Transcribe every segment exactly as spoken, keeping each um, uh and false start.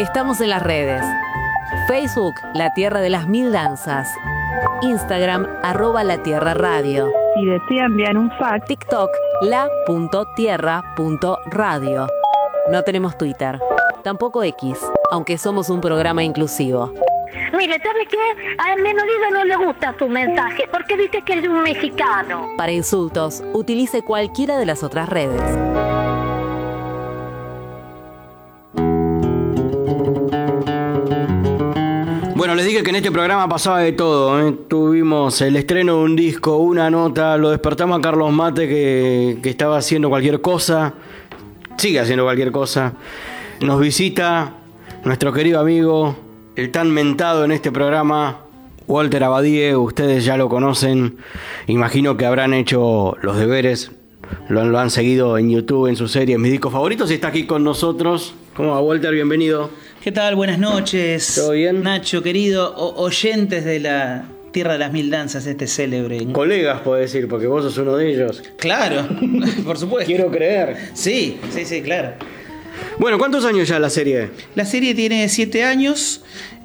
Estamos en las redes. Facebook, La Tierra de las Mil Danzas. Instagram, arroba La Tierra Radio. Si desea enviar un fax, TikTok, la punto tierra punto radio. No tenemos Twitter, tampoco X, aunque somos un programa inclusivo. Mire, ¿sabe qué? A el menonido no le gusta tu mensaje porque dice que es un mexicano. Para insultos, utilice cualquiera de las otras redes. Bueno, les dije que en este programa pasaba de todo, ¿eh? Tuvimos el estreno de un disco, una nota, lo despertamos a Carlos Mate que, que estaba haciendo cualquier cosa, sigue haciendo cualquier cosa. Nos visita nuestro querido amigo, el tan mentado en este programa, Walter Abadie. Ustedes ya lo conocen, imagino que habrán hecho los deberes, lo, lo han seguido en YouTube, en su serie, Mis Discos Favoritos, y está aquí con nosotros. ¿Cómo va, Walter? Bienvenido. ¿Qué tal? Buenas noches. ¿Todo bien? Nacho, querido, o- oyentes de la Tierra de las Mil Danzas, este célebre. Colegas, puedo decir, porque vos sos uno de ellos. Claro, por supuesto. Quiero creer. Sí, sí, sí, claro. Bueno, ¿cuántos años ya la serie? La serie tiene siete años,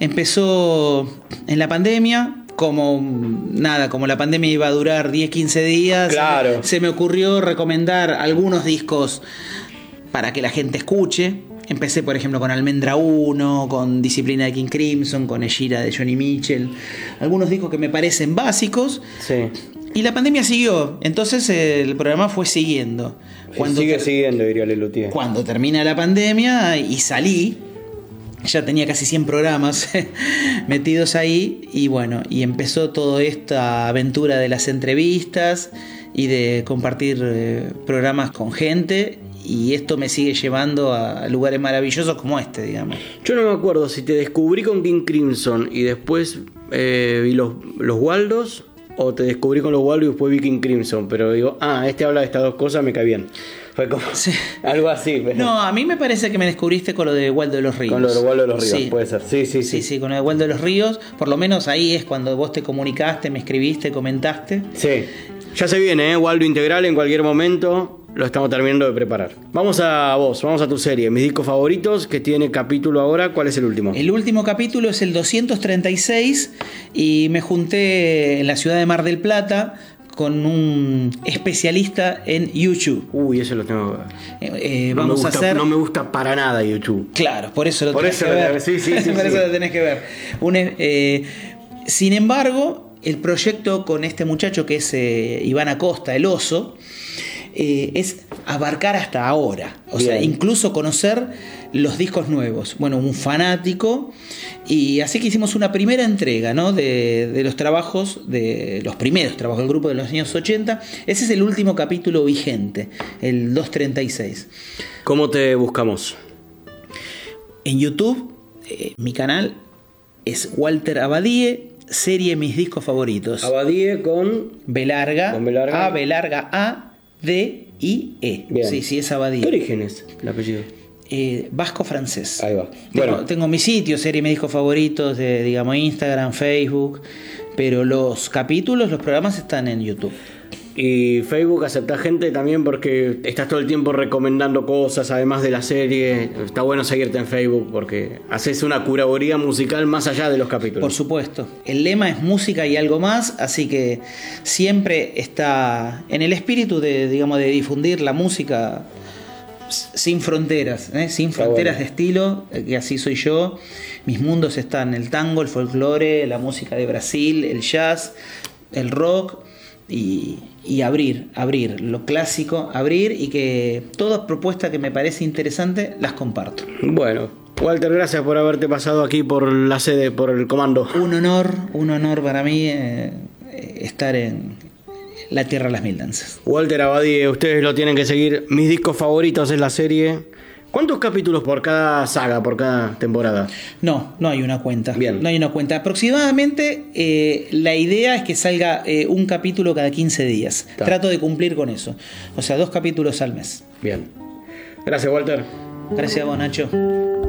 empezó en la pandemia. Como nada, como la pandemia iba a durar diez, quince días, Claro. se me ocurrió recomendar algunos discos para que la gente escuche. Empecé, por ejemplo, con Almendra uno, con Disciplina de King Crimson, con Ejira de Johnny Mitchell. Algunos discos que me parecen básicos. Sí. Y la pandemia siguió. Entonces eh, el programa fue siguiendo. Cuando Sigue ter- siguiendo, diría Lelutier. Cuando termina la pandemia y salí, ya tenía casi cien programas metidos ahí. Y bueno, y empezó toda esta aventura de las entrevistas y de compartir eh, programas con gente. Y esto me sigue llevando a lugares maravillosos como este, digamos. Yo no me acuerdo si te descubrí con King Crimson y después eh, vi los, los Waldos, o te descubrí con los Waldos y después vi King Crimson. Pero digo, ah, este habla de estas dos cosas, me cae bien. Fue como Sí. algo así. Pero No, a mí me parece que me descubriste con lo de Waldo de los Ríos. con lo de los Waldos de los Ríos, Sí. puede ser. Sí, sí, Sí, sí. sí, con lo de Waldo de los Ríos. Por lo menos ahí es cuando vos te comunicaste, me escribiste, comentaste. Sí. Ya se viene, ¿eh? Waldo Integral en cualquier momento. Lo estamos terminando de preparar. Vamos a vos, vamos a tu serie. Mis discos favoritos, que tiene capítulo ahora. ¿Cuál es el último? El último capítulo es el doscientos treinta y seis y me junté en la ciudad de Mar del Plata con un especialista en YouTube. Uy, eso lo tengo que ver. Eh, eh, No me vamos gusta, a hacer... no me gusta para nada YouTube. Claro, por eso lo Por tenés eso que lo ver. tenés- sí, sí, sí, por sí. eso lo tenés que ver. Un, eh, sin embargo, el proyecto con este muchacho que es eh, Iván Acosta, el oso, eh, es abarcar hasta ahora. O sea, Bien. incluso conocer los discos nuevos. Bueno, un fanático. Y así que hicimos una primera entrega, ¿no? de, de los trabajos, de los primeros trabajos del grupo de los años ochenta. Ese es el último capítulo vigente, el doscientos treinta y seis. ¿Cómo te buscamos? En YouTube, eh, mi canal es Walter Abadie, serie Mis Discos Favoritos. Abadie con... B larga, Con B larga. A, B larga, A, D, I, E. Bien. Sí, sí, es ¿Qué Abadie. origen es el apellido? Eh, vasco-francés. Ahí va. Tengo, Bueno. tengo mi sitio, serie Mis Discos Favoritos, de, digamos, Instagram, Facebook, pero los capítulos, los programas están en YouTube. Y Facebook acepta gente también porque estás todo el tiempo recomendando cosas, además de la serie. Está bueno seguirte en Facebook porque haces una curaduría musical más allá de los capítulos. Por supuesto. El lema es música y algo más, así que siempre está en el espíritu de, digamos, de difundir la música sin fronteras, ¿eh? Sin Está fronteras bueno. de estilo, eh, que así soy yo. Mis mundos están el tango, el folclore, la música de Brasil, el jazz, el rock y, y abrir, abrir lo clásico, abrir y que toda propuesta que me parece interesante las comparto. Bueno, Walter, gracias por haberte pasado aquí por la sede, por el comando. Un honor, un honor para mí eh, estar en la Tierra de las Mil Danzas. Walter Abadie, ustedes lo tienen que seguir. Mis discos favoritos es la serie. ¿Cuántos capítulos por cada saga, por cada temporada? No, no hay una cuenta. Bien. No hay una cuenta. Aproximadamente eh, la idea es que salga eh, un capítulo cada quince días. Está. Trato de cumplir con eso. O sea, dos capítulos al mes. Bien. Gracias, Walter. Gracias a vos, Nacho.